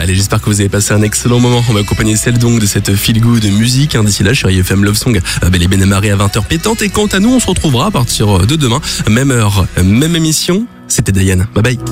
Allez, j'espère que vous avez passé un excellent moment. On va accompagner celle donc de cette feel good musique. D'ici là, chérie FM Love Song, Belle et Ben et Marie à 20h pétante. Et quant à nous, on se retrouvera à partir de demain. Même heure, même émission. C'était Diane. Bye bye.